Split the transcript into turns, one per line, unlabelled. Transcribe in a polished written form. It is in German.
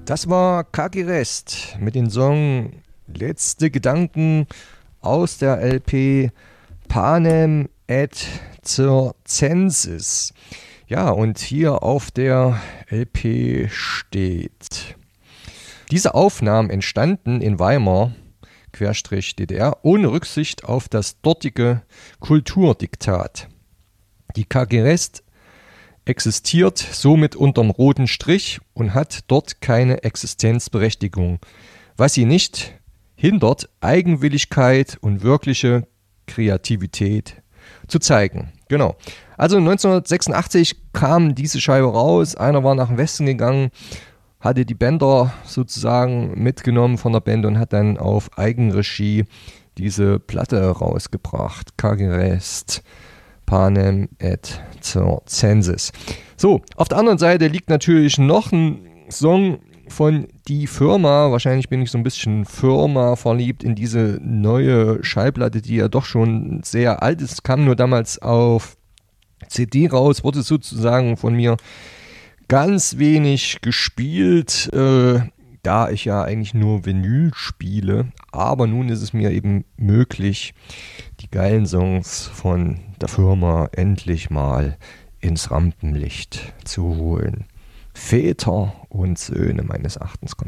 Das war Kaki Rest mit dem Song Letzte Gedanken aus der LP Panem et Circenses. Ja, und hier auf der LP steht: Diese Aufnahmen entstanden in Weimar, /DDR, ohne Rücksicht auf das dortige Kulturdiktat. Die Kaki Rest existiert somit unterm roten Strich und hat dort keine Existenzberechtigung, was sie nicht hindert, Eigenwilligkeit und wirkliche Kreativität zu zeigen. Genau. Also 1986 kam diese Scheibe raus, einer war nach dem Westen gegangen, hatte die Bänder sozusagen mitgenommen von der Band und hat dann auf Eigenregie diese Platte rausgebracht. Kaki Rest, Panem et Circenses. So, auf der anderen Seite liegt natürlich noch ein Song von Die Firma. Wahrscheinlich bin ich so ein bisschen Firma verliebt in diese neue Schallplatte, die ja doch schon sehr alt ist. Kam nur damals auf CD raus, wurde sozusagen von mir ganz wenig gespielt, da ich ja eigentlich nur Vinyl spiele. Aber nun ist es mir eben möglich, die geilen Songs von der Firma endlich mal ins Rampenlicht zu holen. Väter und Söhne meines Erachtens.